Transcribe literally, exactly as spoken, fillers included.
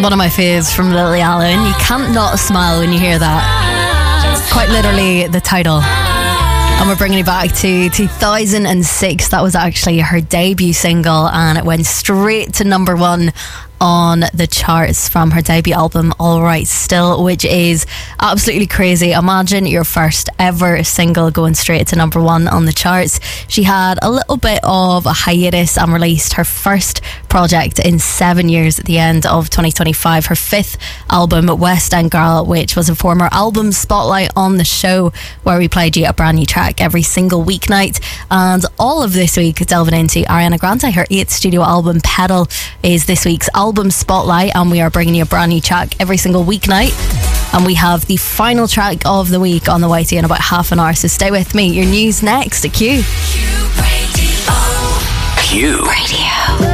One of my faves from Lily Allen. You can't not smile when you hear that. Quite literally the title. And we're bringing it back to two thousand six. That was actually her debut single, and it went straight to number one on the charts from her debut album All Right Still, which is absolutely crazy. Imagine your first ever single going straight to number one on the charts. She had a little bit of a hiatus and released her first project in seven years at the end of twenty twenty-five, her fifth album, West End Girl, which was a former album spotlight on the show where we played you a brand new track every single weeknight. And all of this week delving into Ariana Grande. Her eighth studio album Pedal is this week's album spotlight, and we are bringing you a brand new track every single weeknight. And we have the final track of the week on the way to you in about half an hour, so stay with me. Your news next at Q. Q Radio. Q Radio.